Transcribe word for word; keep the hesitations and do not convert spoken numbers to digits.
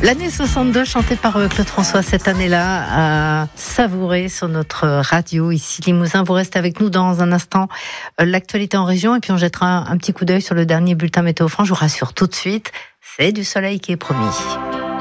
L'année soixante-deux, chantée par Claude François cette année-là, à savourer sur notre radio ici Limousin. Vous restez avec nous dans un instant, l'actualité en région, et puis on jettera un petit coup d'œil sur le dernier bulletin Météo France. Je vous rassure tout de suite, c'est du soleil qui est promis.